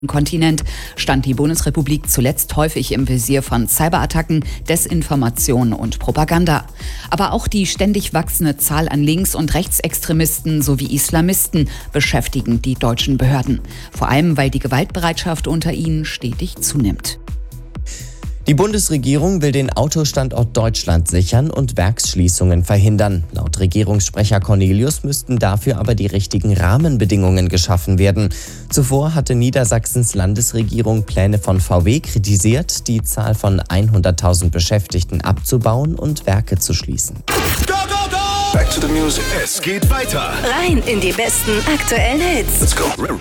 Kontinent stand die Bundesrepublik zuletzt häufig im Visier von Cyberattacken, Desinformation und Propaganda. Aber auch die ständig wachsende Zahl an Links- und Rechtsextremisten sowie Islamisten beschäftigen die deutschen Behörden. Vor allem, weil die Gewaltbereitschaft unter ihnen stetig zunimmt. Die Bundesregierung will den Autostandort Deutschland sichern und Werksschließungen verhindern. Laut Regierungssprecher Cornelius müssten dafür aber die richtigen Rahmenbedingungen geschaffen werden. Zuvor hatte Niedersachsens Landesregierung Pläne von VW kritisiert, die Zahl von 100.000 Beschäftigten abzubauen und Werke zu schließen. Go, go, go! Back to the music. Es geht weiter. Rein in die besten aktuellen Hits. Let's go.